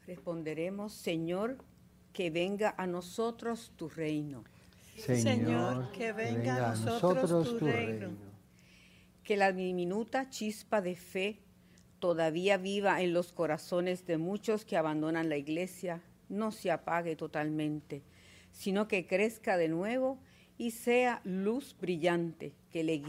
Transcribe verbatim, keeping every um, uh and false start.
Responderemos, Señor, que venga a nosotros tu reino. Señor, que venga a nosotros tu reino. Que la diminuta chispa de fe, todavía viva en los corazones de muchos que abandonan la iglesia, no se apague totalmente, sino que crezca de nuevo y sea luz brillante que le guíe